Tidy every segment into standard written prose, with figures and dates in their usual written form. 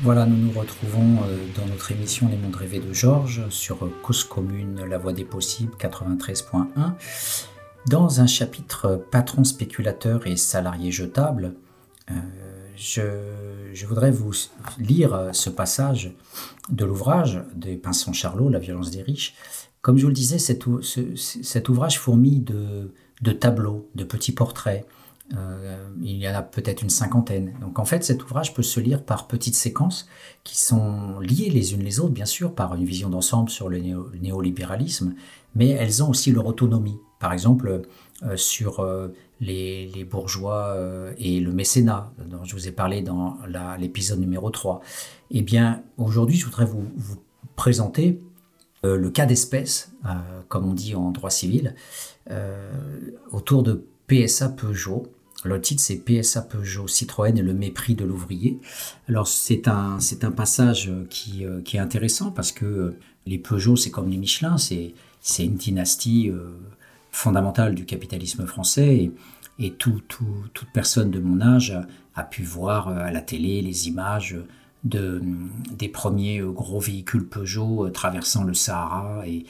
Voilà, nous nous retrouvons dans notre émission Les Mondes Rêvés de Georges sur Cause Commune, La Voie des Possibles 93.1 dans un chapitre Patron spéculateur et salarié jetable. Je voudrais vous lire ce passage de l'ouvrage des Pinson Charlot, La violence des riches. Comme je vous le disais, cet ouvrage fourmille de tableaux, de petits portraits. Il y en a peut-être une cinquantaine. Donc en fait, cet ouvrage peut se lire par petites séquences qui sont liées les unes les autres, bien sûr, par une vision d'ensemble sur le néolibéralisme, mais elles ont aussi leur autonomie. Par exemple, sur les bourgeois et le mécénat, dont je vous ai parlé dans l'épisode numéro 3. Eh bien, aujourd'hui, je voudrais vous présenter le cas d'espèce, comme on dit en droit civil, autour de PSA Peugeot. Le titre, c'est PSA Peugeot, Citroën et le mépris de l'ouvrier. Alors, c'est un passage qui est intéressant parce que les Peugeot, c'est comme les Michelin, c'est une dynastie fondamentale du capitalisme français et toute personne de mon âge a pu voir à la télé les images des premiers gros véhicules Peugeot traversant le Sahara et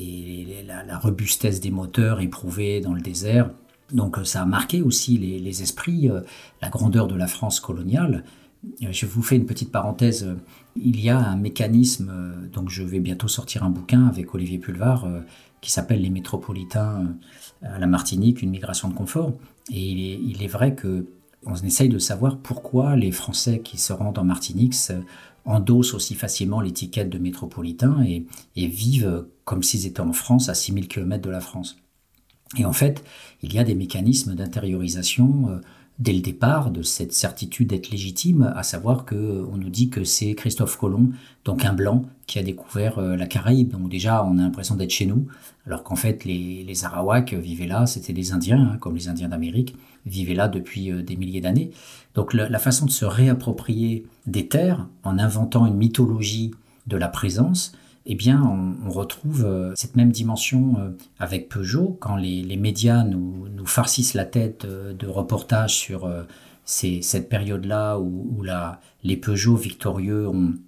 la robustesse des moteurs éprouvés dans le désert. Donc ça a marqué aussi les esprits, la grandeur de la France coloniale. Je vous fais une petite parenthèse. Il y a un mécanisme, donc je vais bientôt sortir un bouquin avec Olivier Pulvar qui s'appelle Les Métropolitains à la Martinique, une migration de confort. Et il est vrai qu'on essaye de savoir pourquoi les Français qui se rendent en Martinique endossent aussi facilement l'étiquette de métropolitains et vivent comme s'ils étaient en France, à 6000 km de la France. Et en fait, il y a des mécanismes d'intériorisation dès le départ de cette certitude d'être légitime, à savoir qu'on nous dit que c'est Christophe Colomb, donc un blanc, qui a découvert la Caraïbe. Donc déjà, on a l'impression d'être chez nous, alors qu'en fait, les Arawaks vivaient là, c'était des Indiens, comme les Indiens d'Amérique, vivaient là depuis des milliers d'années. Donc la façon de se réapproprier des terres en inventant une mythologie de la présence, eh bien, on retrouve cette même dimension avec Peugeot, quand les médias nous farcissent la tête de reportages sur cette période-là où les Peugeot victorieux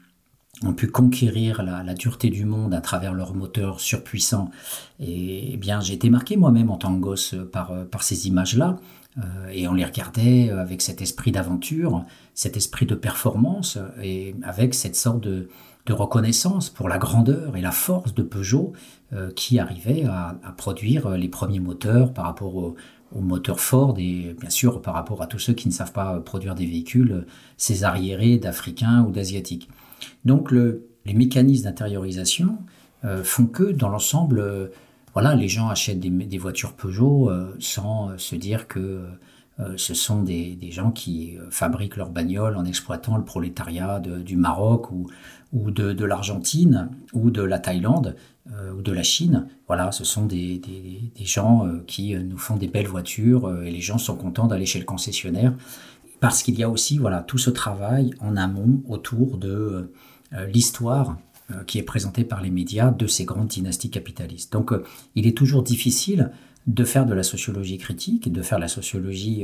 ont pu conquérir la dureté du monde à travers leurs moteurs surpuissants. Et eh bien, j'ai été marqué moi-même en tant que gosse par ces images-là, et on les regardait avec cet esprit d'aventure, cet esprit de performance, et avec cette sorte de reconnaissance pour la grandeur et la force de Peugeot qui arrivait à produire les premiers moteurs par rapport aux moteurs Ford et bien sûr par rapport à tous ceux qui ne savent pas produire des véhicules, ces arriérés d'Africains ou d'Asiatiques. Donc les mécanismes d'intériorisation font que dans l'ensemble, voilà, les gens achètent des voitures Peugeot sans se dire que ce sont des gens qui fabriquent leurs bagnoles en exploitant le prolétariat du Maroc ou de l'Argentine ou de la Thaïlande ou de la Chine. Voilà, ce sont des gens qui nous font des belles voitures et les gens sont contents d'aller chez le concessionnaire parce qu'il y a aussi tout ce travail en amont autour de l'histoire qui est présentée par les médias de ces grandes dynasties capitalistes. Donc il est toujours difficile de faire de la sociologie critique, de faire la sociologie,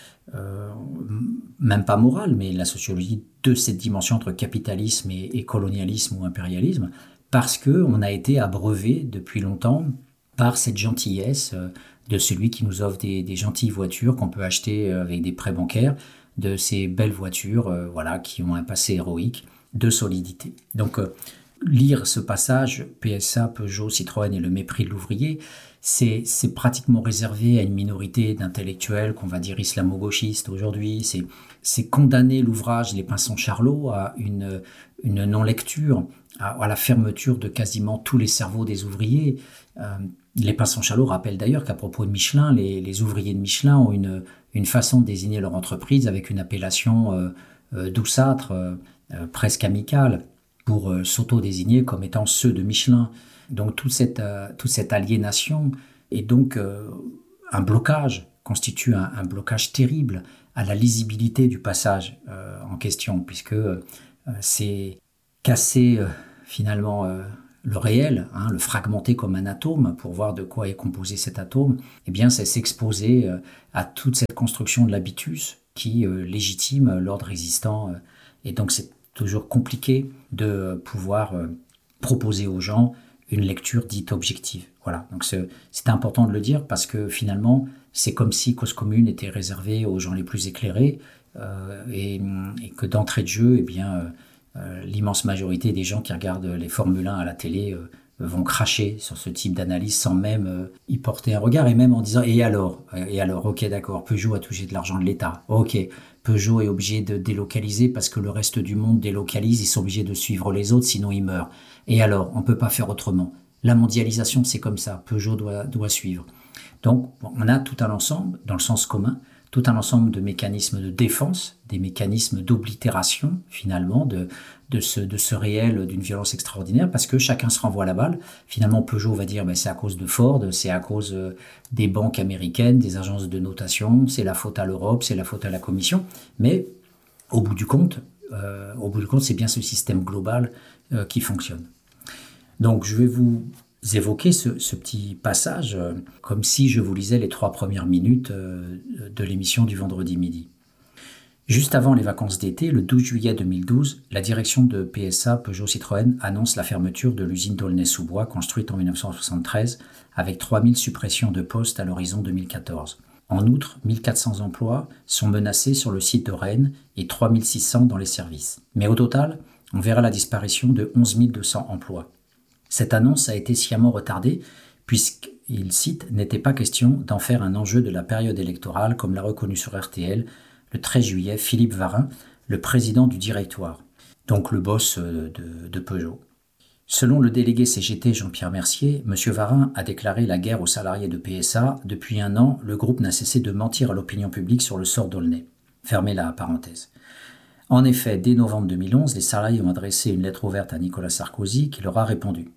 même pas morale, mais la sociologie de cette dimension entre capitalisme et colonialisme ou impérialisme, parce qu'on a été abreuvé depuis longtemps par cette gentillesse de celui qui nous offre des gentilles voitures qu'on peut acheter avec des prêts bancaires, de ces belles voitures qui ont un passé héroïque de solidité. Donc, lire ce passage, PSA, Peugeot, Citroën et le mépris de l'ouvrier, c'est pratiquement réservé à une minorité d'intellectuels qu'on va dire islamo-gauchistes aujourd'hui. C'est condamner l'ouvrage Les Pinson Charlot à une non-lecture, à la fermeture de quasiment tous les cerveaux des ouvriers. Les Pinson Charlot rappellent d'ailleurs qu'à propos de Michelin, les ouvriers de Michelin ont une façon de désigner leur entreprise avec une appellation douceâtre, presque amicale, pour s'auto-désigner comme étant ceux de Michelin. Donc toute cette aliénation est donc un blocage, constitue un blocage terrible à la lisibilité du passage en question, puisque c'est casser finalement le réel, le fragmenter comme un atome pour voir de quoi est composé cet atome. Eh bien, c'est s'exposer à toute cette construction de l'habitus qui légitime l'ordre existant. Et donc c'est toujours compliqué de pouvoir proposer aux gens une lecture dite objective. Voilà, donc c'est important de le dire parce que finalement, c'est comme si Cause Commune était réservée aux gens les plus éclairés et que d'entrée de jeu, eh bien, l'immense majorité des gens qui regardent les Formule 1 à la télé vont cracher sur ce type d'analyse sans même y porter un regard et même en disant et alors, ok d'accord, Peugeot a touché de l'argent de l'État, ok, Peugeot est obligé de délocaliser parce que le reste du monde délocalise, ils sont obligés de suivre les autres sinon ils meurent. Et alors, on ne peut pas faire autrement. La mondialisation, c'est comme ça, Peugeot doit suivre. Donc, on a tout un ensemble, dans le sens commun, tout un ensemble de mécanismes de défense, des mécanismes d'oblitération, finalement, de ce réel d'une violence extraordinaire, parce que chacun se renvoie la balle. Finalement, Peugeot va dire c'est à cause de Ford, c'est à cause des banques américaines, des agences de notation, c'est la faute à l'Europe, c'est la faute à la Commission. Mais au bout du compte, c'est bien ce système global qui fonctionne. Donc, je vais vous évoquer ce petit passage comme si je vous lisais les 3 premières minutes de l'émission du vendredi midi. Juste avant les vacances d'été, le 12 juillet 2012, la direction de PSA Peugeot Citroën annonce la fermeture de l'usine d'Aulnay-sous-Bois construite en 1973 avec 3000 suppressions de postes à l'horizon 2014. En outre, 1400 emplois sont menacés sur le site de Rennes et 3600 dans les services. Mais au total, on verra la disparition de 11 200 emplois. Cette annonce a été sciemment retardée puisqu'il cite « n'était pas question d'en faire un enjeu de la période électorale » comme l'a reconnu sur RTL le 13 juillet Philippe Varin, le président du directoire, donc le boss de Peugeot. Selon le délégué CGT Jean-Pierre Mercier, M. Varin a déclaré la guerre aux salariés de PSA. Depuis 1 an, le groupe n'a cessé de mentir à l'opinion publique sur le sort d'Aulnay. Fermez la parenthèse. En effet, dès novembre 2011, les salariés ont adressé une lettre ouverte à Nicolas Sarkozy qui leur a répondu.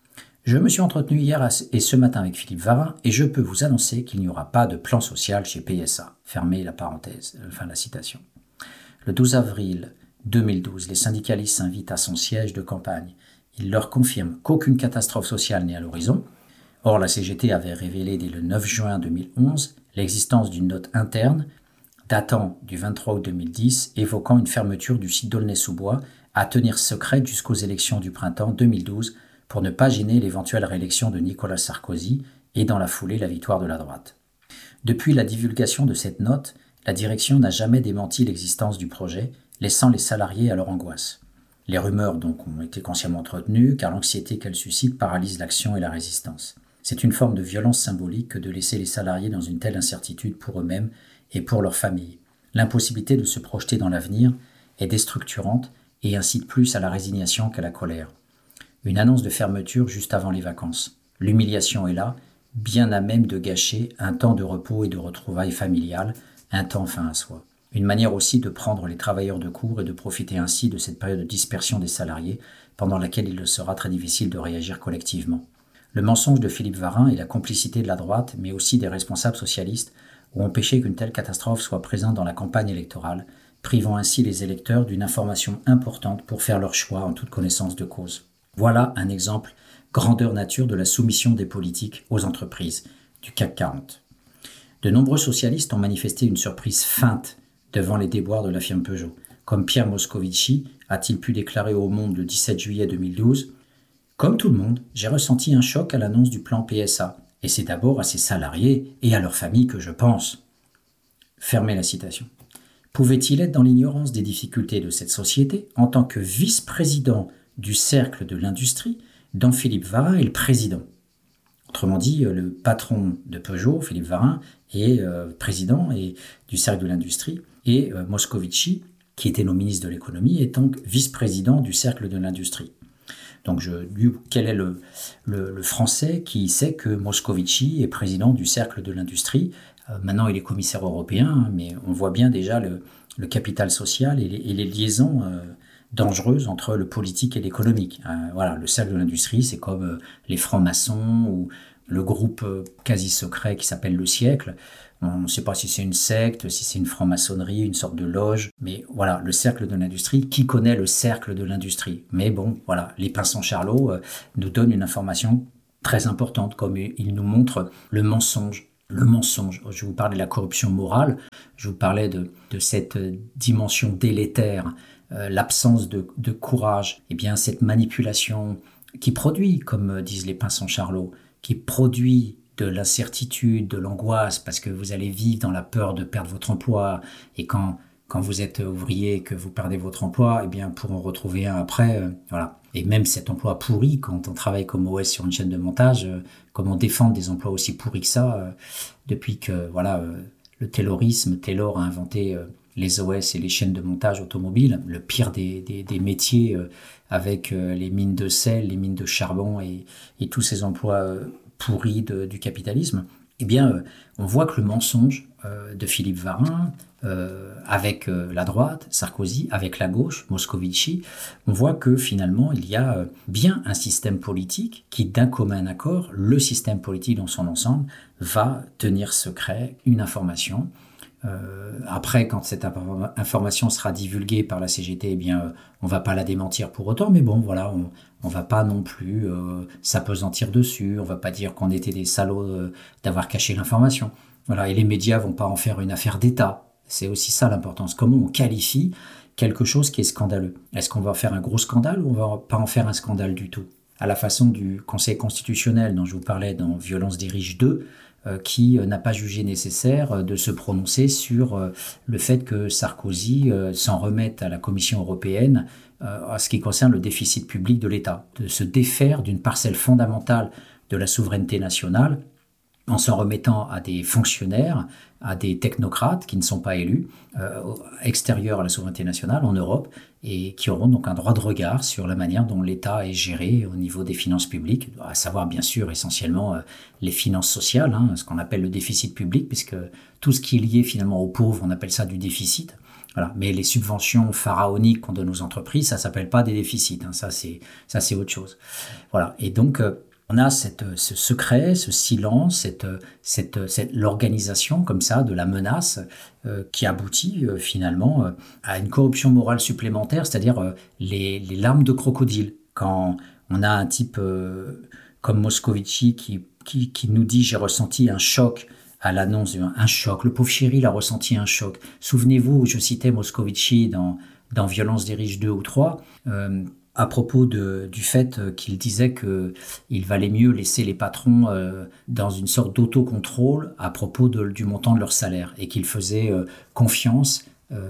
Je me suis entretenu hier et ce matin avec Philippe Varin et je peux vous annoncer qu'il n'y aura pas de plan social chez PSA. Fermez la parenthèse, fin de la citation. Le 12 avril 2012, les syndicalistes s'invitent à son siège de campagne. Il leur confirme qu'aucune catastrophe sociale n'est à l'horizon. Or, la CGT avait révélé dès le 9 juin 2011 l'existence d'une note interne datant du 23 août 2010 évoquant une fermeture du site d'Aulnay-sous-Bois à tenir secrète jusqu'aux élections du printemps 2012 pour ne pas gêner l'éventuelle réélection de Nicolas Sarkozy et dans la foulée la victoire de la droite. Depuis la divulgation de cette note, la direction n'a jamais démenti l'existence du projet, laissant les salariés à leur angoisse. Les rumeurs donc ont été consciemment entretenues car l'anxiété qu'elles suscitent paralyse l'action et la résistance. C'est une forme de violence symbolique que de laisser les salariés dans une telle incertitude pour eux-mêmes et pour leurs familles. L'impossibilité de se projeter dans l'avenir est déstructurante et incite plus à la résignation qu'à la colère. Une annonce de fermeture juste avant les vacances. L'humiliation est là, bien à même de gâcher un temps de repos et de retrouvailles familiales, un temps fin à soi. Une manière aussi de prendre les travailleurs de court et de profiter ainsi de cette période de dispersion des salariés pendant laquelle il sera très difficile de réagir collectivement. Le mensonge de Philippe Varin et la complicité de la droite, mais aussi des responsables socialistes, ont empêché qu'une telle catastrophe soit présente dans la campagne électorale, privant ainsi les électeurs d'une information importante pour faire leur choix en toute connaissance de cause. Voilà un exemple grandeur nature de la soumission des politiques aux entreprises du CAC 40. De nombreux socialistes ont manifesté une surprise feinte devant les déboires de la firme Peugeot. Comme Pierre Moscovici a-t-il pu déclarer au Monde le 17 juillet 2012 « Comme tout le monde, j'ai ressenti un choc à l'annonce du plan PSA, et c'est d'abord à ses salariés et à leurs familles que je pense. » Fermez la citation. Pouvait-il être dans l'ignorance des difficultés de cette société en tant que vice-président du cercle de l'industrie, dont Philippe Varin est le président. Autrement dit, le patron de Peugeot, Philippe Varin, est président du cercle de l'industrie, et Moscovici, qui était nos ministres de l'économie, est donc vice-président du cercle de l'industrie. Donc, quel est le Français qui sait que Moscovici est président du cercle de l'industrie ? Maintenant, il est commissaire européen, mais on voit bien déjà le capital social et les liaisons dangereuse entre le politique et l'économique. Voilà, le cercle de l'industrie, c'est comme les francs-maçons ou le groupe quasi secret qui s'appelle Le Siècle. On ne sait pas si c'est une secte, si c'est une franc-maçonnerie, une sorte de loge. Mais voilà, le cercle de l'industrie, qui connaît le cercle de l'industrie ? Mais bon, voilà, les Pinsons Charlot nous donnent une information très importante, comme ils nous montrent le mensonge. Le mensonge, je vous parlais de la corruption morale, je vous parlais de cette dimension délétère l'absence de courage, eh bien cette manipulation qui produit, comme disent les Pinsons Charlot, qui produit de l'incertitude, de l'angoisse, parce que vous allez vivre dans la peur de perdre votre emploi, et quand vous êtes ouvrier et que vous perdez votre emploi, eh bien pour en retrouver un après, voilà. Et même cet emploi pourri, quand on travaille comme OS sur une chaîne de montage, comment défendre des emplois aussi pourris que ça, depuis que voilà le Taylorisme, Taylor a inventé les OS et les chaînes de montage automobiles, le pire des métiers, avec les mines de sel, les mines de charbon et tous ces emplois pourris du capitalisme. Eh bien, on voit que le mensonge de Philippe Varin, avec la droite, Sarkozy, avec la gauche, Moscovici, on voit que finalement, il y a bien un système politique qui, d'un commun accord, le système politique dans son ensemble, va tenir secret une information. Après, quand cette information sera divulguée par la CGT, eh bien, on va pas la démentir pour autant, mais bon, voilà, on va pas non plus s'appesantir dessus, on va pas dire qu'on était des salauds d'avoir caché l'information. Voilà, et les médias vont pas en faire une affaire d'État. C'est aussi ça l'importance. Comment on qualifie quelque chose qui est scandaleux? Est-ce qu'on va faire un gros scandale ou on va pas en faire un scandale du tout? À la façon du Conseil constitutionnel dont je vous parlais dans Violence des riches 2, qui n'a pas jugé nécessaire de se prononcer sur le fait que Sarkozy s'en remette à la Commission européenne en ce qui concerne le déficit public de l'État, de se défaire d'une parcelle fondamentale de la souveraineté nationale en s'en remettant à des fonctionnaires, à des technocrates qui ne sont pas élus, extérieurs à la souveraineté nationale en Europe, et qui auront donc un droit de regard sur la manière dont l'État est géré au niveau des finances publiques, à savoir bien sûr essentiellement les finances sociales, ce qu'on appelle le déficit public, puisque tout ce qui est lié finalement aux pauvres, on appelle ça du déficit. Voilà. Mais les subventions pharaoniques qu'on donne aux entreprises, ça s'appelle pas des déficits, ça c'est autre chose. Voilà. Et donc on a ce secret, ce silence, l'organisation comme ça de la menace qui aboutit finalement à une corruption morale supplémentaire, c'est-à-dire les larmes de crocodile. Quand on a un type comme Moscovici qui nous dit « j'ai ressenti un choc », à l'annonce un choc. Le pauvre chéri a ressenti un choc. Souvenez-vous, je citais Moscovici dans Violence des riches 2 ou 3, à propos du fait qu'il disait qu'il valait mieux laisser les patrons dans une sorte d'autocontrôle à propos du montant de leur salaire et qu'il faisait confiance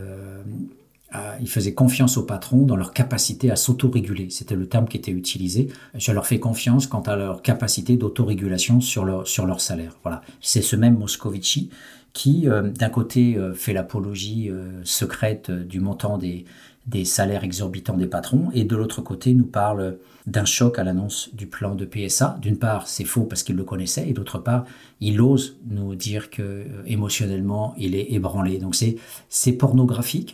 aux patrons dans leur capacité à s'autoréguler. C'était le terme qui était utilisé. Je leur fais confiance quant à leur capacité d'autorégulation sur leur salaire. Voilà. C'est ce même Moscovici qui, d'un côté, fait l'apologie secrète du montant des salaires exorbitants des patrons, et de l'autre côté nous parle d'un choc à l'annonce du plan de PSA. D'une part, c'est faux parce qu'il le connaissait, et d'autre part, il ose nous dire que émotionnellement, il est ébranlé. Donc c'est pornographique,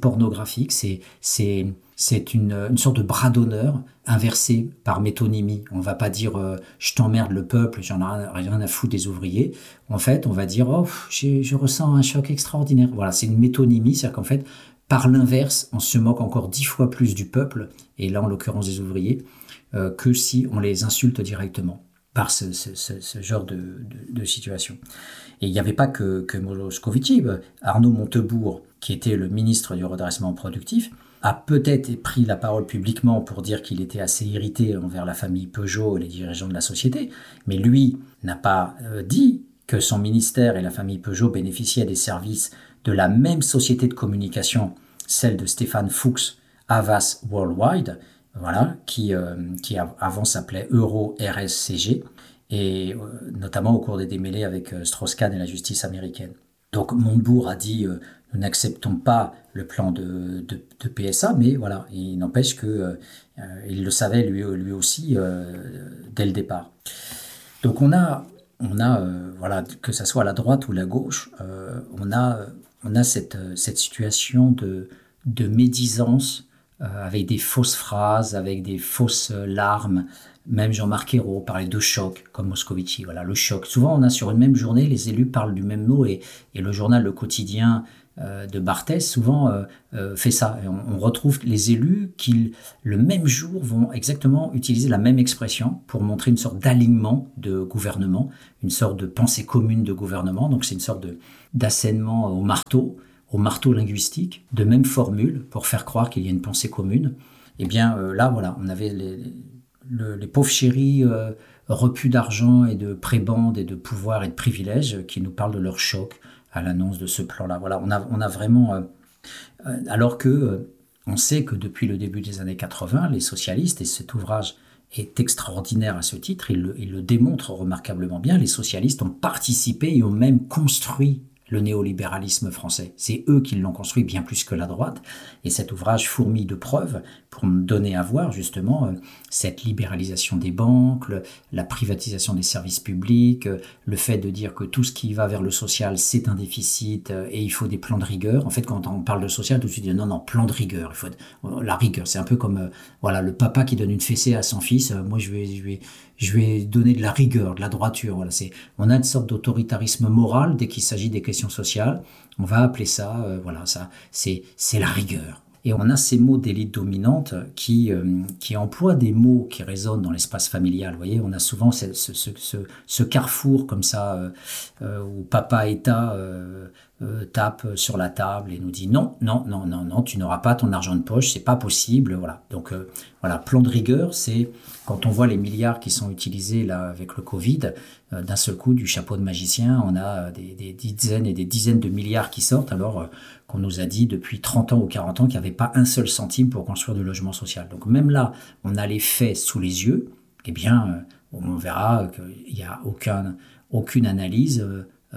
c'est une sorte de bras d'honneur inversé par métonymie. On va pas dire je t'emmerde le peuple, j'en ai rien à foutre des ouvriers. En fait, on va dire je ressens un choc extraordinaire. Voilà, c'est une métonymie, c'est-à-dire qu'en fait, par l'inverse, on se moque encore 10 fois plus du peuple, et là en l'occurrence des ouvriers, que si on les insulte directement par ce genre de situation. Et il n'y avait pas que Moscovici. Arnaud Montebourg, qui était le ministre du redressement productif, a peut-être pris la parole publiquement pour dire qu'il était assez irrité envers la famille Peugeot et les dirigeants de la société, mais lui n'a pas dit que son ministère et la famille Peugeot bénéficiaient des services de la même société de communication, celle de Stéphane Fuchs, Havas Worldwide, voilà, qui avant s'appelait Euro RSCG, et notamment au cours des démêlés avec Strauss-Kahn et la justice américaine. Donc Montebourg a dit nous n'acceptons pas le plan de PSA, mais voilà, il n'empêche que il le savait lui aussi dès le départ. Donc on a voilà, que ça soit la droite ou la gauche, on a cette situation de médisance avec des fausses phrases, avec des fausses larmes. Même Jean-Marc Ayrault parlait de choc, comme Moscovici. Voilà, le choc. Souvent, on a sur une même journée, les élus parlent du même mot, et le journal Le Quotidien de Barthès, souvent, fait ça. Et on retrouve les élus qui, le même jour, vont exactement utiliser la même expression pour montrer une sorte d'alignement de gouvernement, une sorte de pensée commune de gouvernement. Donc, c'est une sorte d'assénement au au marteau linguistique, de mêmes formules pour faire croire qu'il y a une pensée commune. Eh bien, là, voilà, on avait les pauvres chéris repus d'argent et de prébendes et de pouvoir et de privilèges qui nous parlent de leur choc à l'annonce de ce plan-là. Voilà, on a vraiment... alors que on sait que depuis le début des années 80, les socialistes, et cet ouvrage est extraordinaire à ce titre, il le démontre remarquablement bien, les socialistes ont participé et ont même construit le néolibéralisme français. C'est eux qui l'ont construit bien plus que la droite. Et cet ouvrage fourmille de preuves pour me donner à voir justement cette libéralisation des banques, la privatisation des services publics, le fait de dire que tout ce qui va vers le social, c'est un déficit et il faut des plans de rigueur. En fait, quand on parle de social, tout de suite, non, plan de rigueur. Il faut la rigueur. C'est un peu comme voilà, le papa qui donne une fessée à son fils. Moi, je vais donner de la rigueur, de la droiture. Voilà, on a une sorte d'autoritarisme moral dès qu'il s'agit des questions sociales. On va appeler ça, voilà, ça, c'est la rigueur. Et on a ces mots d'élite dominante qui emploient des mots qui résonnent dans l'espace familial. Vous voyez, on a souvent ce carrefour comme ça où papa État tape sur la table et nous dit non, tu n'auras pas ton argent de poche, c'est pas possible. Voilà. Donc voilà, plan de rigueur, c'est quand on voit les milliards qui sont utilisés là avec le Covid, d'un seul coup, du chapeau de magicien, on a des dizaines et des dizaines de milliards qui sortent, alors qu'on nous a dit depuis 30 ans ou 40 ans qu'il n'y avait pas un seul centime pour construire du logement social. Donc même là, on a les faits sous les yeux, eh bien, on verra qu'il n'y a aucune analyse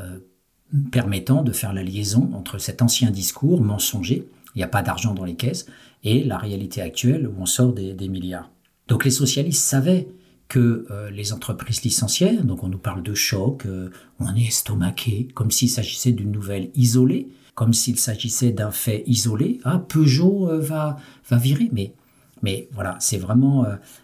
permettant de faire la liaison entre cet ancien discours mensonger, il n'y a pas d'argent dans les caisses, et la réalité actuelle où on sort des milliards. Donc les socialistes savaient que les entreprises licenciaient, donc on nous parle de choc, on est estomaqué, comme s'il s'agissait d'une nouvelle isolée, comme s'il s'agissait d'un fait isolé. Ah, Peugeot va virer, mais voilà, c'est vraiment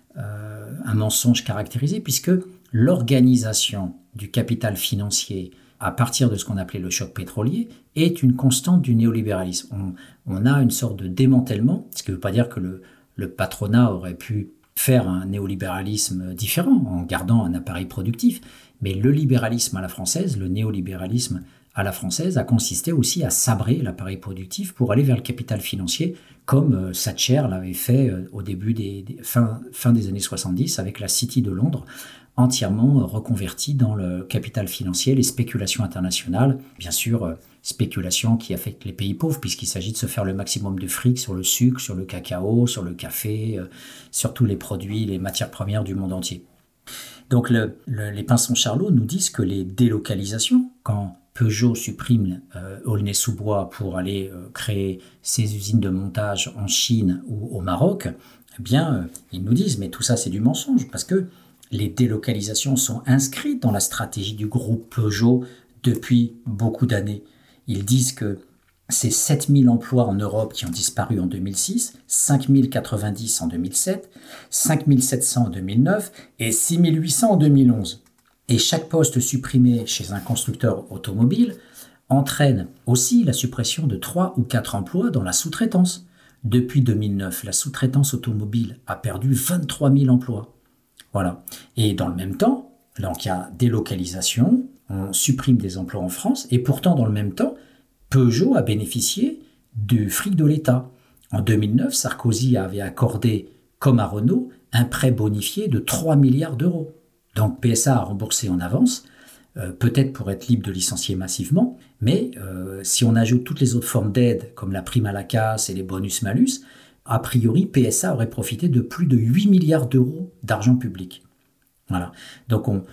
un mensonge caractérisé, puisque l'organisation du capital financier à partir de ce qu'on appelait le choc pétrolier, est une constante du néolibéralisme. On a une sorte de démantèlement, ce qui ne veut pas dire que le patronat aurait pu faire un néolibéralisme différent en gardant un appareil productif, mais le libéralisme à la française, le néolibéralisme à la française a consisté aussi à sabrer l'appareil productif pour aller vers le capital financier, comme Thatcher l'avait fait au début fin des années 70 avec la City de Londres, entièrement reconvertie dans le capital financier, les spéculations internationales, bien sûr, spéculation qui affectent les pays pauvres, puisqu'il s'agit de se faire le maximum de fric sur le sucre, sur le cacao, sur le café, sur tous les produits, les matières premières du monde entier. Donc les Pinsons Charlot nous disent que les délocalisations, quand Peugeot supprime Aulnay-sous-Bois pour aller créer ses usines de montage en Chine ou au Maroc, eh bien, ils nous disent, mais tout ça c'est du mensonge, parce que les délocalisations sont inscrites dans la stratégie du groupe Peugeot depuis beaucoup d'années. Ils disent que c'est 7000 emplois en Europe qui ont disparu en 2006, 5090 en 2007, 5700 en 2009 et 6800 en 2011. Et chaque poste supprimé chez un constructeur automobile entraîne aussi la suppression de 3 ou 4 emplois dans la sous-traitance. Depuis 2009, la sous-traitance automobile a perdu 23 000 emplois. Voilà. Et dans le même temps, donc il y a délocalisation, on supprime des emplois en France, et pourtant dans le même temps, Peugeot a bénéficié du fric de l'État. En 2009, Sarkozy avait accordé, comme à Renault, un prêt bonifié de 3 milliards d'euros. Donc PSA a remboursé en avance, peut-être pour être libre de licencier massivement, mais si on ajoute toutes les autres formes d'aide, comme la prime à la casse et les bonus-malus, a priori, PSA aurait profité de plus de 8 milliards d'euros d'argent public. Voilà. Donc, on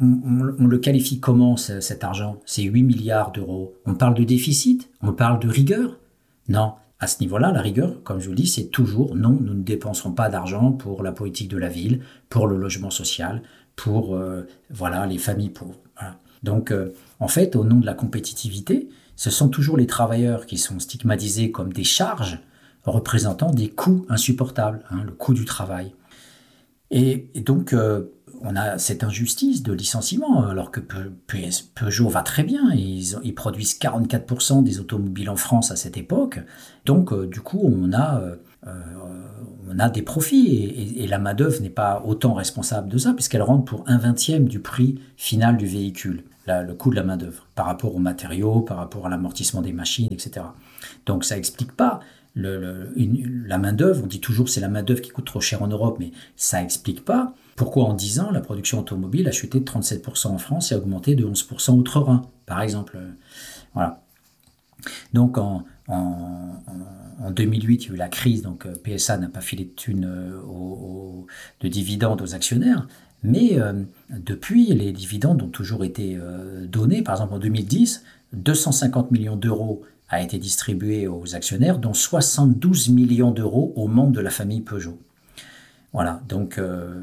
le qualifie comment, cet argent, ces 8 milliards d'euros? On parle de déficit? On parle de rigueur? Non. À ce niveau-là, la rigueur, comme je vous le dis, c'est toujours non, nous ne dépenserons pas d'argent pour la politique de la ville, pour le logement social, pour les familles pauvres. Voilà. Donc, en fait, au nom de la compétitivité, ce sont toujours les travailleurs qui sont stigmatisés comme des charges représentant des coûts insupportables, le coût du travail. Et donc, on a cette injustice de licenciement, alors que Peugeot va très bien. Ils produisent 44% des automobiles en France à cette époque. Donc, du coup, on on a des profits et la main-d'œuvre n'est pas autant responsable de ça, puisqu'elle rentre pour 1/20 du prix final du véhicule, le coût de la main-d'œuvre, par rapport aux matériaux, par rapport à l'amortissement des machines, etc. Donc ça n'explique pas la main-d'œuvre. On dit toujours c'est la main-d'œuvre qui coûte trop cher en Europe, mais ça n'explique pas pourquoi en 10 ans la production automobile a chuté de 37% en France et a augmenté de 11% outre-Rhin, par exemple. Voilà. Donc en 2008, il y a eu la crise, donc PSA n'a pas filé de thunes de dividendes aux actionnaires, mais depuis, les dividendes ont toujours été donnés. Par exemple, en 2010, 250 millions d'euros a été distribué aux actionnaires, dont 72 millions d'euros aux membres de la famille Peugeot. Voilà, donc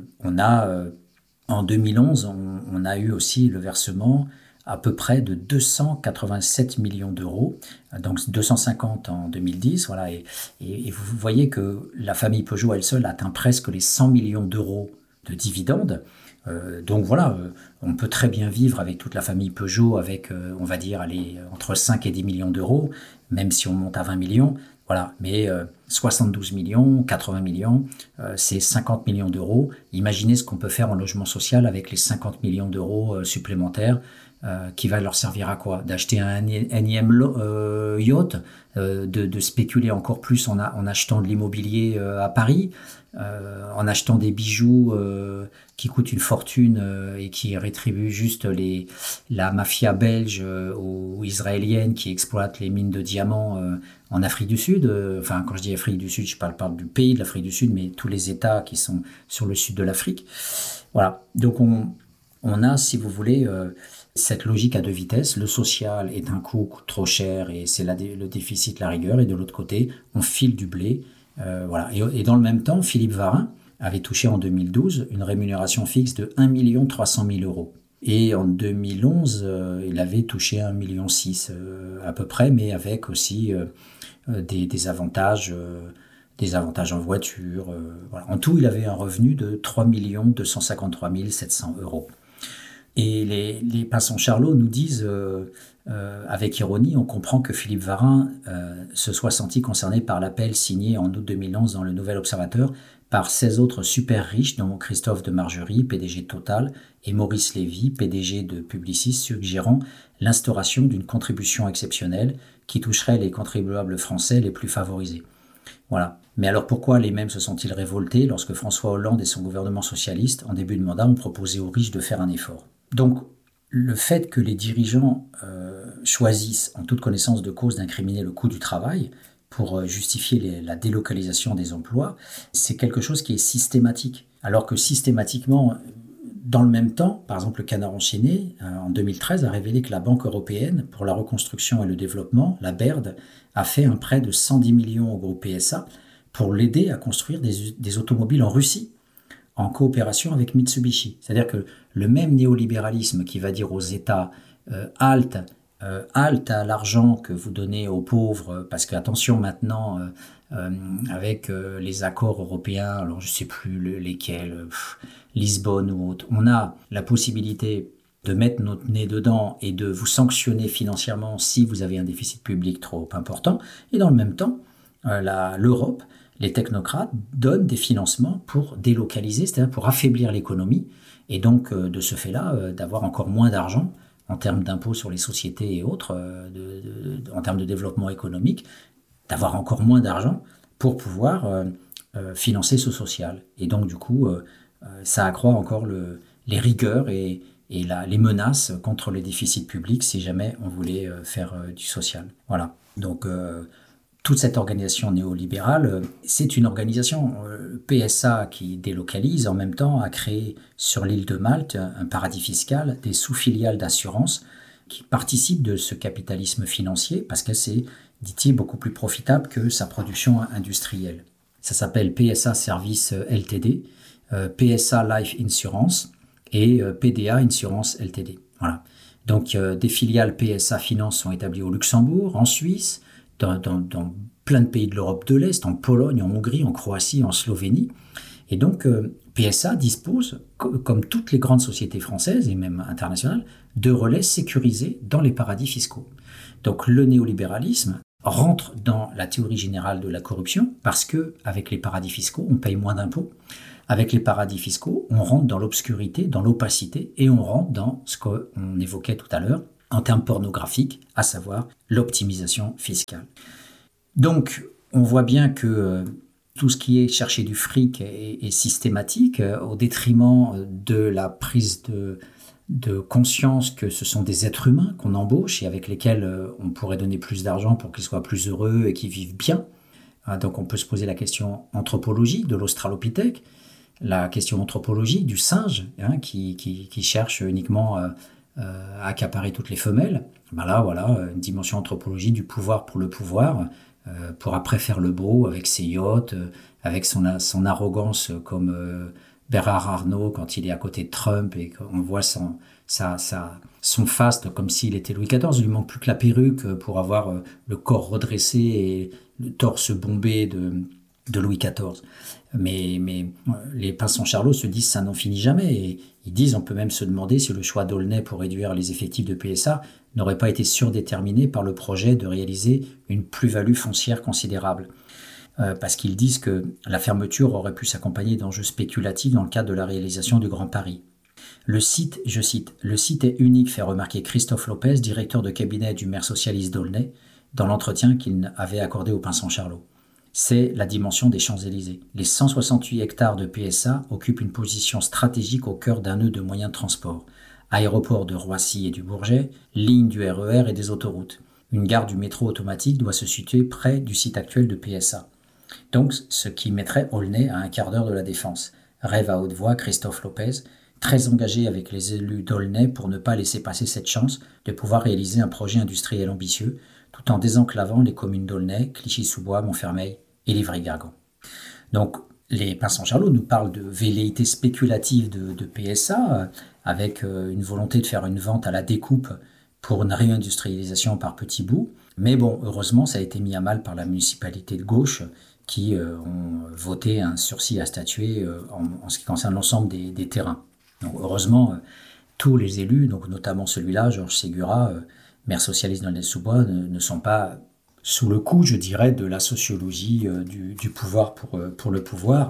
en 2011, on a eu aussi le versement à peu près de 287 millions d'euros, donc 250 en 2010, voilà, et vous voyez que la famille Peugeot elle seule atteint presque les 100 millions d'euros de dividendes. Donc voilà, on peut très bien vivre avec toute la famille Peugeot avec, on va dire, entre 5 et 10 millions d'euros, même si on monte à 20 millions. Voilà, mais 72 millions, 80 millions, c'est 50 millions d'euros. Imaginez ce qu'on peut faire en logement social avec les 50 millions d'euros supplémentaires, qui va leur servir à quoi? D'acheter un énième yacht, de spéculer encore plus en achetant de l'immobilier à Paris, en achetant des bijoux qui coûtent une fortune et qui rétribuent juste la mafia belge ou israélienne qui exploite les mines de diamants en Afrique du Sud. Enfin, quand je dis Afrique du Sud, je parle du pays de l'Afrique du Sud, mais tous les États qui sont sur le sud de l'Afrique. Voilà, donc on a, si vous voulez, cette logique à deux vitesses. Le social est un coût, coûte trop cher et c'est le déficit, la rigueur. Et de l'autre côté, on file du blé. Voilà. Et dans le même temps, Philippe Varin avait touché en 2012 une rémunération fixe de 1 300 000 euros. Et en 2011, il avait touché 1,6 million à peu près, mais avec aussi des avantages en voiture. Voilà. En tout, il avait un revenu de 3 253 700 euros. Et les Pinsons Charlot nous disent, avec ironie, on comprend que Philippe Varin se soit senti concerné par l'appel signé en août 2011 dans le Nouvel Observateur par 16 autres super riches, dont Christophe de Margerie, PDG de Total, et Maurice Lévy, PDG de Publicis, suggérant l'instauration d'une contribution exceptionnelle qui toucherait les contribuables français les plus favorisés. Voilà. Mais alors pourquoi les mêmes se sont-ils révoltés lorsque François Hollande et son gouvernement socialiste, en début de mandat, ont proposé aux riches de faire un effort? Donc, le fait que les dirigeants choisissent, en toute connaissance de cause, d'incriminer le coût du travail pour justifier la délocalisation des emplois, c'est quelque chose qui est systématique. Alors que systématiquement, dans le même temps, par exemple, le Canard enchaîné, en 2013, a révélé que la Banque européenne pour la reconstruction et le développement, la BERD, a fait un prêt de 110 millions au groupe PSA pour l'aider à construire des automobiles en Russie, en coopération avec Mitsubishi. C'est-à-dire que le même néolibéralisme qui va dire aux États halte à l'argent que vous donnez aux pauvres, parce qu'attention maintenant, avec les accords européens, alors je ne sais plus lesquels, Lisbonne ou autre, on a la possibilité de mettre notre nez dedans et de vous sanctionner financièrement si vous avez un déficit public trop important. Et dans le même temps, l'Europe, les technocrates donnent des financements pour délocaliser, c'est-à-dire pour affaiblir l'économie, et donc de ce fait-là, d'avoir encore moins d'argent en termes d'impôts sur les sociétés et autres, en termes de développement économique, d'avoir encore moins d'argent pour pouvoir financer ce social. Et donc du coup, ça accroît encore les rigueurs et les menaces contre les déficits publics si jamais on voulait faire du social. Voilà. Donc toute cette organisation néolibérale, c'est une organisation PSA qui délocalise, en même temps a créé sur l'île de Malte un paradis fiscal, des sous-filiales d'assurance qui participent de ce capitalisme financier parce que c'est, dit-il, beaucoup plus profitable que sa production industrielle. Ça s'appelle PSA Service Ltd, PSA Life Insurance et PDA Insurance Ltd. Voilà. Donc des filiales PSA Finance sont établies au Luxembourg, en Suisse, dans plein de pays de l'Europe de l'Est, en Pologne, en Hongrie, en Croatie, en Slovénie. Et donc, PSA dispose, comme toutes les grandes sociétés françaises et même internationales, de relais sécurisés dans les paradis fiscaux. Donc, le néolibéralisme rentre dans la théorie générale de la corruption parce que avec les paradis fiscaux, on paye moins d'impôts. Avec les paradis fiscaux, on rentre dans l'obscurité, dans l'opacité et on rentre dans ce qu'on évoquait tout à l'heure en termes pornographiques, à savoir l'optimisation fiscale. Donc, on voit bien que tout ce qui est chercher du fric est systématique au détriment de la prise de conscience que ce sont des êtres humains qu'on embauche et avec lesquels on pourrait donner plus d'argent pour qu'ils soient plus heureux et qu'ils vivent bien. Donc on peut se poser la question anthropologie de l'australopithèque, la question anthropologie du singe qui cherche uniquement à accaparer toutes les femelles. Là, voilà, une dimension anthropologie du pouvoir pour le pouvoir, pour après faire le beau avec ses yachts, avec son arrogance comme Bernard Arnault quand il est à côté de Trump et qu'on voit son faste comme s'il était Louis XIV. Il lui manque plus que la perruque pour avoir le corps redressé et le torse bombé de Louis XIV. Mais les Pinsons Charlot se disent ça n'en finit jamais et ils disent on peut même se demander si le choix d'Aulnay pour réduire les effectifs de PSA n'aurait pas été surdéterminé par le projet de réaliser une plus-value foncière considérable. Parce qu'ils disent que la fermeture aurait pu s'accompagner d'enjeux spéculatifs dans le cadre de la réalisation du Grand Paris. Le site, je cite, « Le site est unique », fait remarquer Christophe Lopez, directeur de cabinet du maire socialiste d'Aulnay, dans l'entretien qu'il avait accordé au Pinsons Charlot. C'est la dimension des Champs-Élysées. Les 168 hectares de PSA occupent une position stratégique au cœur d'un nœud de moyens de transport. Aéroport de Roissy et du Bourget, ligne du RER et des autoroutes. Une gare du métro automatique doit se situer près du site actuel de PSA. Donc, ce qui mettrait Aulnay à un quart d'heure de la Défense. Rêve à haute voix Christophe Lopez, très engagé avec les élus d'Aulnay pour ne pas laisser passer cette chance de pouvoir réaliser un projet industriel ambitieux, tout en désenclavant les communes d'Aulnay, Clichy-sous-Bois, Montfermeil et Livry-Gargan. Donc, les Pinsons Charlot nous parlent de velléité spéculative de PSA, avec une volonté de faire une vente à la découpe pour une réindustrialisation par petits bouts. Mais bon, heureusement, ça a été mis à mal par la municipalité de gauche qui ont voté un sursis à statuer en ce qui concerne l'ensemble des terrains. Donc heureusement, tous les élus, donc notamment celui-là, Georges Ségura, maire socialiste d'Aulnay-sous-Bois, ne sont pas sous le coup, je dirais, de la sociologie du pouvoir pour le pouvoir.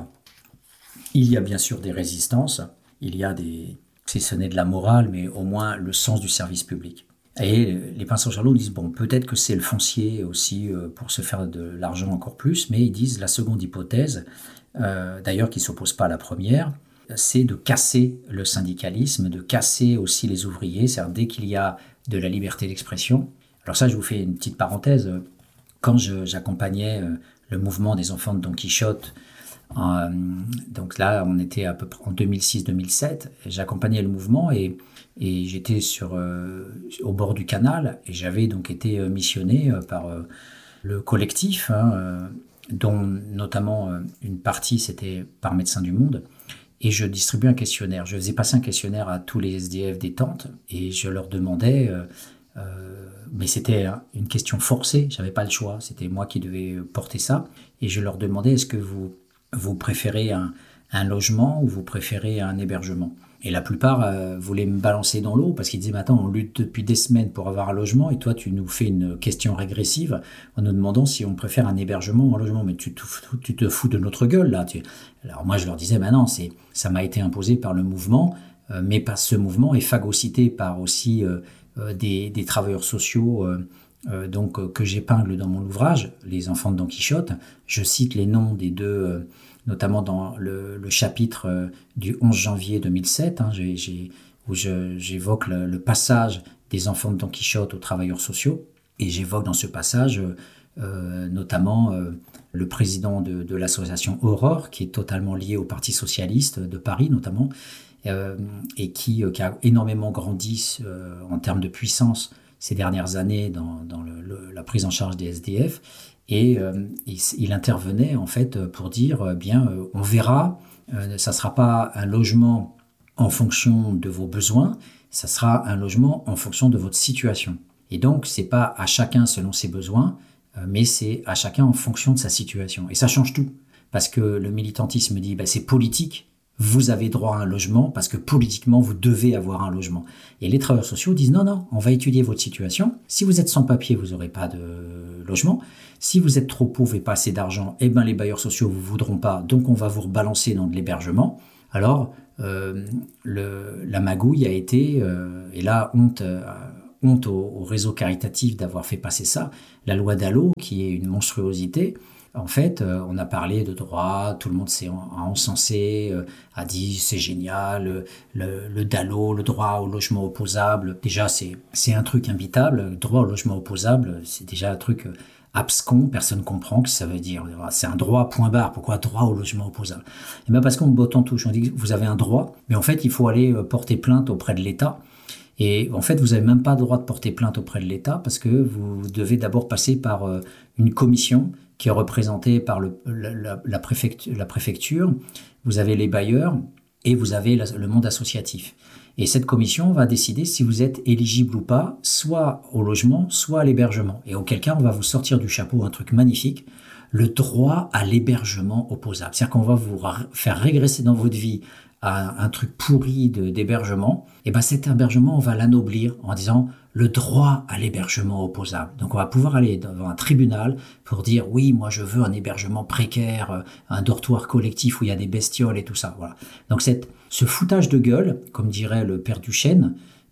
Il y a bien sûr des résistances, il y a si ce n'est de la morale, mais au moins le sens du service public. Et les Pinsons Charlot disent, bon, peut-être que c'est le foncier aussi pour se faire de l'argent encore plus, mais ils disent la seconde hypothèse, d'ailleurs qui ne s'oppose pas à la première, c'est de casser le syndicalisme, de casser aussi les ouvriers, c'est-à-dire dès qu'il y a de la liberté d'expression. Alors ça, je vous fais une petite parenthèse. Quand j'accompagnais le mouvement des enfants de Don Quichotte, donc là, on était à peu près en 2006-2007, j'accompagnais le mouvement et j'étais au bord du canal et j'avais donc été missionné par le collectif, dont notamment une partie c'était par Médecins du Monde, et je distribuais un questionnaire. Je faisais passer un questionnaire à tous les SDF des tentes et je leur demandais, mais c'était une question forcée, j'avais pas le choix, c'était moi qui devais porter ça, et je leur demandais est-ce que vous préférez un logement ou vous préférez un hébergement? Et la plupart voulaient me balancer dans l'eau parce qu'ils disaient « Attends, on lutte depuis des semaines pour avoir un logement et toi tu nous fais une question régressive en nous demandant si on préfère un hébergement ou un logement. Mais tu te fous de notre gueule là. » Alors moi je leur disais « non, ça m'a été imposé par le mouvement, mais ce mouvement est phagocyté par aussi des travailleurs sociaux donc que j'épingle dans mon ouvrage, Les enfants de Don Quichotte. Je cite les noms des deux... notamment dans le chapitre du 11 janvier 2007, où j'évoque le passage des enfants de Don Quichotte aux travailleurs sociaux, et j'évoque dans ce passage notamment le président de l'association Aurore, qui est totalement lié au Parti socialiste de Paris notamment, et qui a énormément grandi en termes de puissance ces dernières années dans la prise en charge des SDF. Et il intervenait en fait pour dire on verra, ça ne sera pas un logement en fonction de vos besoins, ça sera un logement en fonction de votre situation. Et donc c'est pas à chacun selon ses besoins, mais c'est à chacun en fonction de sa situation. Et ça change tout, parce que le militantisme dit c'est politique, vous avez droit à un logement parce que politiquement, vous devez avoir un logement. Et les travailleurs sociaux disent non, non, on va étudier votre situation. Si vous êtes sans papier, vous n'aurez pas de logement. Si vous êtes trop pauvre et pas assez d'argent, eh ben les bailleurs sociaux ne vous voudront pas, donc on va vous rebalancer dans de l'hébergement. Alors, la magouille a été, et là, honte au réseau caritatif d'avoir fait passer ça, la loi Dallot, qui est une monstruosité. En fait, on a parlé de droit, tout le monde s'est encensé, a dit c'est génial, le DALO, le droit au logement opposable. Déjà, c'est un truc imbitable. Le droit au logement opposable, c'est déjà un truc abscon, personne ne comprend ce que ça veut dire. C'est un droit, point barre. Pourquoi droit au logement opposable? Et bien parce qu'on botte en touche, on dit que vous avez un droit, mais en fait, il faut aller porter plainte auprès de l'État. Et en fait, vous n'avez même pas le droit de porter plainte auprès de l'État parce que vous devez d'abord passer par une commission qui est représentée par la préfecture. Vous avez les bailleurs et vous avez le monde associatif. Et cette commission va décider si vous êtes éligible ou pas, soit au logement, soit à l'hébergement. Et auquel cas, on va vous sortir du chapeau un truc magnifique, le droit à l'hébergement opposable. C'est-à-dire qu'on va vous faire régresser dans votre vie à un truc pourri d'hébergement. Et ben cet hébergement, on va l'anoblir en disant le droit à l'hébergement opposable. Donc on va pouvoir aller devant un tribunal pour dire oui, moi je veux un hébergement précaire, un dortoir collectif où il y a des bestioles et tout ça. Voilà. Donc ce foutage de gueule, comme dirait le père Duchesne,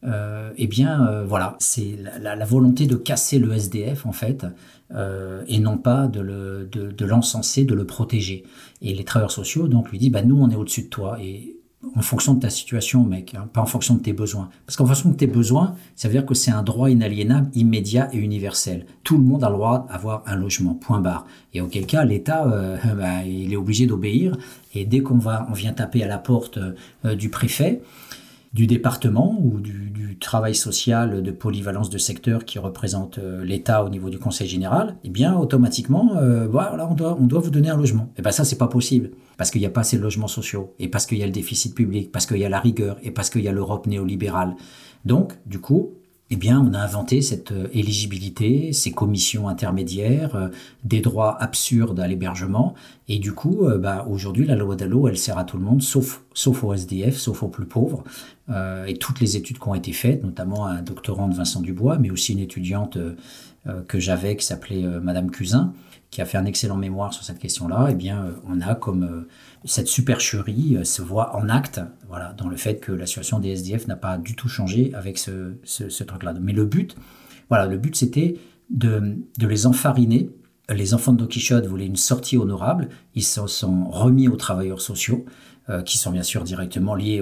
voilà, c'est la volonté de casser le SDF en fait, et non pas de l'encenser, de le protéger. Et les travailleurs sociaux donc lui disent nous on est au-dessus de toi et en fonction de ta situation mec, pas en fonction de tes besoins. Parce qu'en fonction de tes besoins, ça veut dire que c'est un droit inaliénable, immédiat et universel. Tout le monde a le droit d'avoir un logement, point barre. Et auquel cas l'État il est obligé d'obéir et dès qu'on vient taper à la porte du préfet, du département ou du travail social de polyvalence de secteur qui représente l'État au niveau du Conseil général, eh bien automatiquement, voilà, on doit vous donner un logement. Et bien ça, c'est pas possible parce qu'il n'y a pas assez de logements sociaux et parce qu'il y a le déficit public, parce qu'il y a la rigueur et parce qu'il y a l'Europe néolibérale. Donc, du coup, eh bien, on a inventé cette éligibilité, ces commissions intermédiaires, des droits absurdes à l'hébergement. Et du coup, aujourd'hui, la loi Dallot, elle sert à tout le monde, sauf aux SDF, sauf aux plus pauvres. Et toutes les études qui ont été faites, notamment un doctorant de Vincent Dubois, mais aussi une étudiante que j'avais qui s'appelait Madame Cusin, qui a fait un excellent mémoire sur cette question-là, eh bien, on a comme cette supercherie se voit en acte, voilà, dans le fait que la situation des SDF n'a pas du tout changé avec ce truc-là. Mais le but c'était de les enfariner. Les enfants de Don Quichotte voulaient une sortie honorable. Ils se sont remis aux travailleurs sociaux, qui sont bien sûr directement liés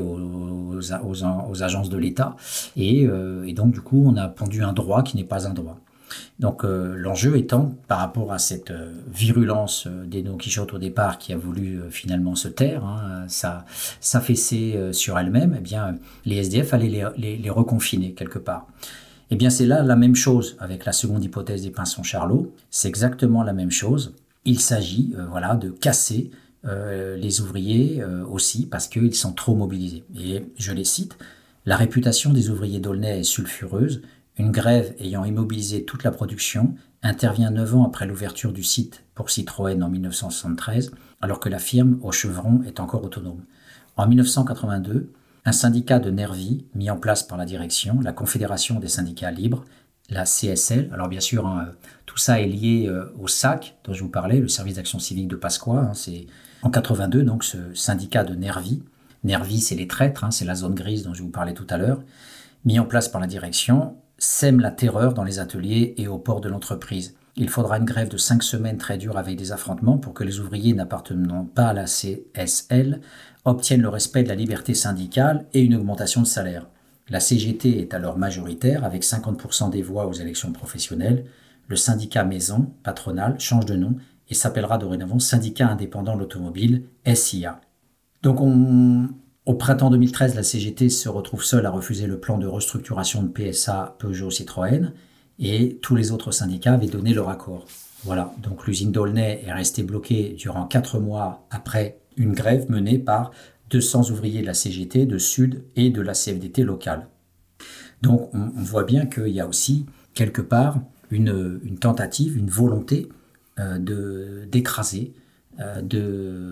aux agences de l'État. Et donc, du coup, on a pondu un droit qui n'est pas un droit. Donc l'enjeu étant, par rapport à cette virulence des Don Quichotte au départ qui a voulu finalement se taire, s'affaisser sur elle-même, eh bien les SDF allaient les reconfiner quelque part. Eh bien c'est là la même chose avec la seconde hypothèse des Pinson-Charlot, c'est exactement la même chose. Il s'agit de casser les ouvriers aussi parce qu'ils sont trop mobilisés. Et je les cite, la réputation des ouvriers d'Aulnay est sulfureuse. Une grève ayant immobilisé toute la production intervient 9 ans après l'ouverture du site pour Citroën en 1973, alors que la firme au chevron est encore autonome. En 1982, un syndicat de Nervi, mis en place par la direction, la Confédération des syndicats libres, la CSL, alors bien sûr, tout ça est lié au SAC, dont je vous parlais, le service d'action civique de Pasqua, c'est en 82, donc ce syndicat de Nervi. Nervi, c'est les traîtres, c'est la zone grise dont je vous parlais tout à l'heure, mis en place par la direction, sème la terreur dans les ateliers et au port de l'entreprise. Il faudra une grève de 5 semaines très dure avec des affrontements pour que les ouvriers n'appartenant pas à la CSL obtiennent le respect de la liberté syndicale et une augmentation de salaire. La CGT est alors majoritaire avec 50% des voix aux élections professionnelles. Le syndicat maison, patronal, change de nom et s'appellera dorénavant Syndicat indépendant de l'automobile, SIA. Donc au printemps 2013, la CGT se retrouve seule à refuser le plan de restructuration de PSA, Peugeot, Citroën, et tous les autres syndicats avaient donné leur accord. Voilà, donc l'usine d'Aulnay est restée bloquée durant 4 mois après une grève menée par 200 ouvriers de la CGT, de Sud et de la CFDT locale. Donc on voit bien qu'il y a aussi quelque part une tentative, une volonté d'écraser, de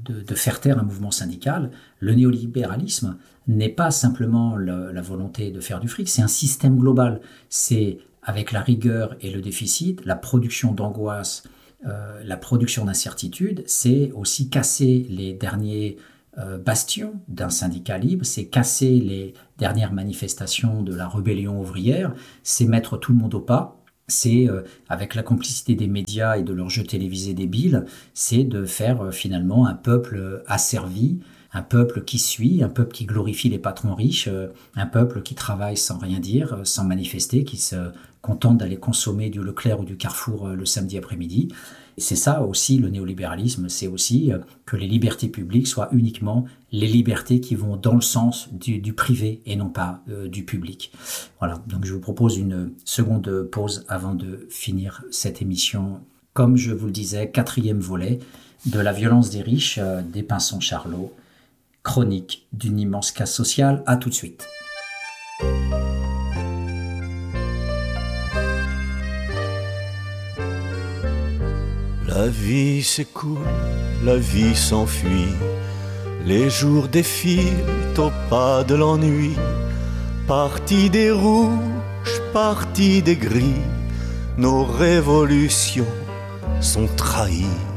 de faire taire un mouvement syndical. Le néolibéralisme n'est pas simplement la volonté de faire du fric, c'est un système global. C'est avec la rigueur et le déficit, la production d'angoisse, la production d'incertitude, c'est aussi casser les derniers bastions d'un syndicat libre, c'est casser les dernières manifestations de la rébellion ouvrière, c'est mettre tout le monde au pas. C'est, avec la complicité des médias et de leurs jeux télévisés débiles, c'est de faire finalement un peuple asservi, un peuple qui suit, un peuple qui glorifie les patrons riches, un peuple qui travaille sans rien dire, sans manifester, qui se contente d'aller consommer du Leclerc ou du Carrefour le samedi après-midi. Et c'est ça aussi le néolibéralisme, c'est aussi que les libertés publiques soient uniquement les libertés qui vont dans le sens du privé et non pas du public. Voilà, donc je vous propose une seconde pause avant de finir cette émission. Comme je vous le disais, 4e volet de la violence des riches des Pinson-Charlot, chronique d'une immense casse sociale. À tout de suite. La vie s'écoule, la vie s'enfuit, les jours défilent au pas de l'ennui. Parti des rouges, parti des gris, nos révolutions sont trahies.